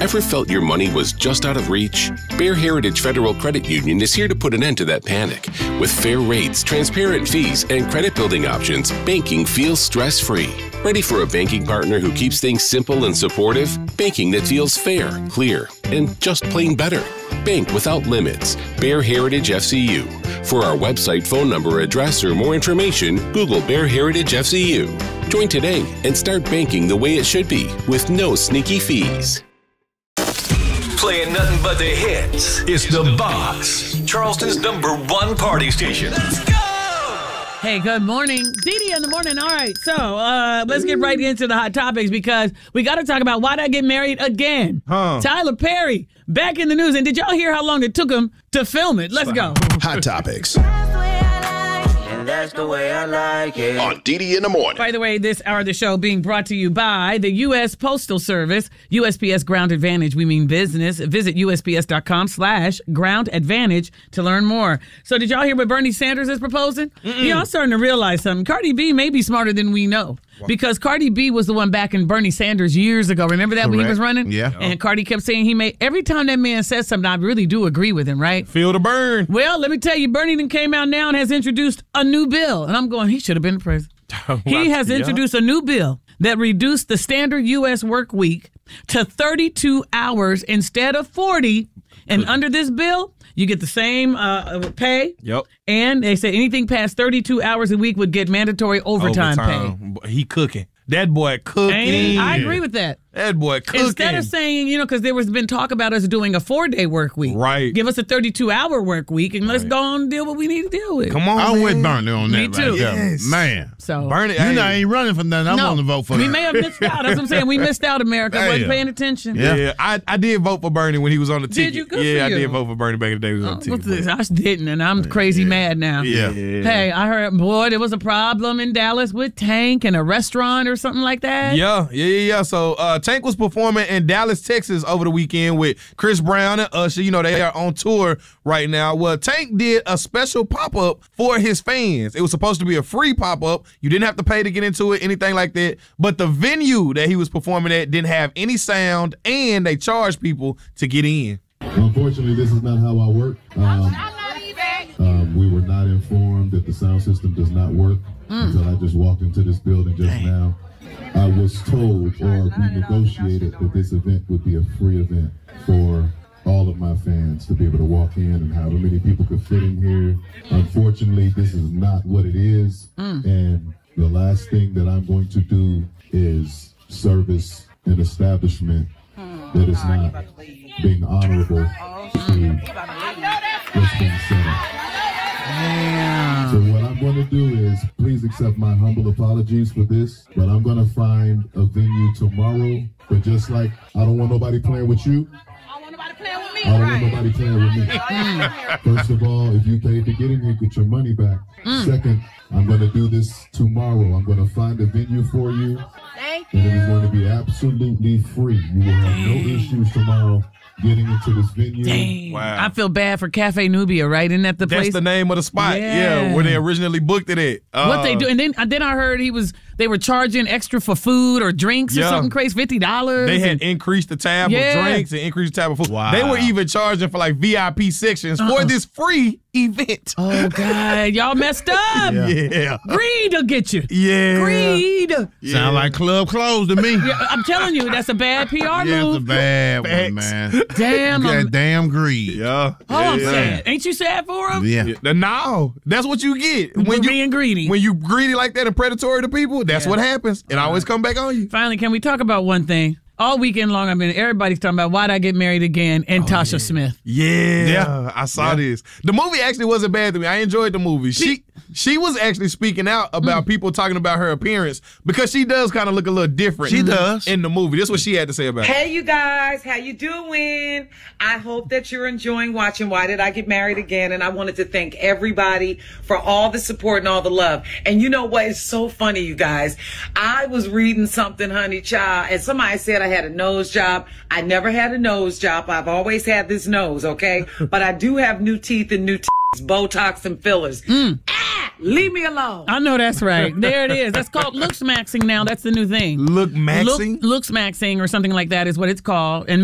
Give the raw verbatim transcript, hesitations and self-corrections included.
Ever felt your money was just out of reach? Bear Heritage Federal Credit Union is here to put an end to that panic. With fair rates, transparent fees, and credit building options, banking feels stress-free. Ready for a banking partner who keeps things simple and supportive? Banking that feels fair, clear, and just plain better. Bank without limits. Bear Heritage F C U. For our website, phone number, address, or more information, Google Bear Heritage F C U. Join today and start banking the way it should be with no sneaky fees. Playing nothing but the hits. It's The Box, Charleston's number one party station. Let's go! Hey, good morning. Dee Dee in the morning. All right, so uh, let's get right into the hot topics because we got to talk about why'd I get married again. Huh. Tyler Perry back in the news. And did y'all hear how long it took him to film it? Let's go. Hot topics. That's the way I like it. On Dee Dee in the morning. By the way, this hour of the show being brought to you by the U S Postal Service. U S P S Ground Advantage, we mean business. Visit U S P S dot com slash Ground Advantage to learn more. So did y'all hear what Bernie Sanders is proposing? Mm-mm. You know, I'm starting to realize something. Cardi B may be smarter than we know. Because Cardi B was the one backing Bernie Sanders years ago. Remember that Correct. When he was running? Yeah. And Cardi kept saying he made, every time that man says something, I really do agree with him, right? Feel the burn. Well, let me tell you, Bernie then came out now and has introduced a new bill. And I'm going, he should have been president. He has introduced a new bill that reduced the standard U S work week to thirty-two hours instead of forty. And under this bill, you get the same uh, pay. Yep. And they say anything past thirty-two hours a week would get mandatory overtime, overtime. pay. He cooking. That boy cooking. And I agree with that. That boy cooking. Instead of saying, you know, because there was been talk about us doing a four-day work week. Right. Give us a thirty-two hour work week and let's Right. go on and deal what we need to deal with. Come on, I'm man. with Bernie on that. Me too. Right there. Yes. Man. So Bernie, You hey, know, I ain't running for nothing. I'm no, going to vote for we him. may have missed out. That's what I'm saying. We missed out, America. Damn. Wasn't paying attention. Yeah. yeah, I, I did vote for Bernie when he was on the ticket. Did you? Good yeah, for I you. did vote for Bernie back in the day. He was on Oh, the what's ticket. this? I didn't, and I'm crazy mad now. Yeah. Hey, I heard, boy, there was a problem in Dallas with Tank and a restaurant or something like that. Yeah, yeah, yeah, yeah. So uh, Tank was performing in Dallas, Texas over the weekend with Chris Brown and Usher. You know, they are on tour right now. Well, Tank did a special pop-up for his fans. It was supposed to be a free pop-up. You didn't have to pay to get into it, anything like that. But the venue that he was performing at didn't have any sound, and they charged people to get in. Unfortunately, this is not how I work. Um, um, we were not informed that the sound system does not work mm. until I just walked into this building just Dang. now. I was told, or we negotiated, that this event would be a free event for all of my fans to be able to walk in and however many people could fit in here. Unfortunately, this is not what it is. Mm. And the last thing that I'm going to do is service an establishment that is not being honorable to what's being said. Yeah. So what I'm going to do is, please accept my humble apologies for this, but I'm going to find a venue tomorrow. But just like I don't want nobody playing with you, I don't want nobody playing with me. I don't want nobody playing with me. First of all, if you paid to get in here, get your money back. Mm. Second, I'm going to do this tomorrow. I'm going to find a venue for you. Thank you. And it is going to be absolutely free. You will have no issues tomorrow getting into this venue. Dang. Wow. I feel bad for Cafe Nubia, right? Isn't that the That's place? the name of the spot. Yeah. Yeah, where they originally booked it at. Uh, What they do, and then then I heard he was they were charging extra for food or drinks Yeah. or something crazy, fifty dollars. They had increased the tab Yeah. of drinks and increased the tab of food. Wow. They were even charging for like V I P sections Uh-uh. for this free event. Oh God, y'all messed up. Yeah. Yeah. Greed will get you. Yeah. Greed. Yeah. Sound like club closed to me. Yeah, I'm telling you, that's a bad P R Yeah, it's a move. bad Facts. one, man. Damn. That I'm, damn greed. Yeah. oh, I'm yeah. sad. Ain't you sad for him? Yeah. Yeah. No, that's what you get For when you being greedy. when you greedy like that and predatory to people. That's Yeah. what happens. It always come back on you. Finally, can we talk about one thing? All weekend long, I've been everybody's talking about why'd I get married again and Tasha Smith. Yeah, Yeah. I saw this. The movie actually wasn't bad to me. I enjoyed the movie. She she was actually speaking out about people talking about her appearance because she does kind of look a little different. She does. in the movie. This is what she had to say about it. Hey, you guys, how you doing? I hope that you're enjoying watching Why Did I Get Married Again? And I wanted to thank everybody for all the support and all the love. And you know what? It's so funny, you guys. I was reading something, honey child, and somebody said I had a nose job. I never had a nose job. I've always had this nose, okay? But I do have new teeth and new teeth, Botox and fillers. Mm. Ah, leave me alone. I know that's right. There it is. That's called looks maxing now. That's the new thing. Look maxing? Look, looks maxing or something like that is what it's called. And